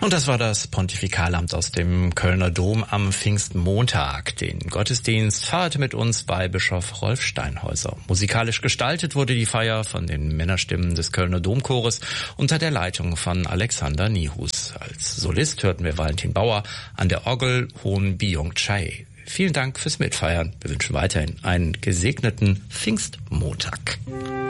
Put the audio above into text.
Und das war das Pontifikalamt aus dem Kölner Dom am Pfingstmontag. Den Gottesdienst feierte mit uns Weihbischof Rolf Steinhäuser. Musikalisch gestaltet wurde die Feier von den Männerstimmen des Kölner Domchores unter der Leitung von Alexander Nihus. Als Solist hörten wir Valentin Bauer, an der Orgel Hoon Byung-chae. Vielen Dank fürs Mitfeiern. Wir wünschen weiterhin einen gesegneten Pfingstmontag.